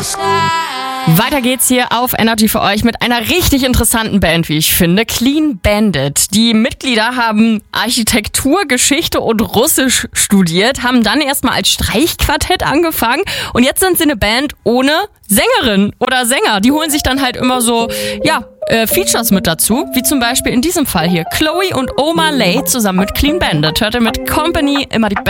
Weiter geht's hier auf Energy für euch mit einer richtig interessanten Band, wie ich finde, Clean Bandit. Die Mitglieder haben Architektur, Geschichte und Russisch studiert, haben dann erstmal als Streichquartett angefangen und jetzt sind sie eine Band ohne Sängerin oder Sänger. Die holen sich dann halt immer so, Features mit dazu, wie zum Beispiel in diesem Fall hier Chloe und Omar Lay zusammen mit Clean Bandit. Hört ihr mit Company immer die